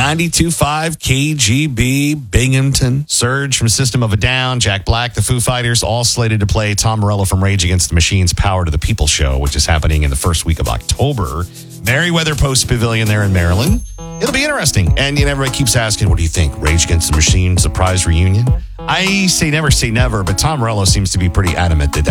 92.5 KGB, Binghamton. Surge from System of a Down, Jack Black, the Foo Fighters, all slated to play Tom Morello from Rage Against the Machine's Power to the People show, which is happening in the first week of October. Merriweather Post Pavilion there in Maryland. It'll be interesting. And everybody keeps asking, what do you think? Rage Against the Machine surprise reunion? I say never, but Tom Morello seems to be pretty adamant that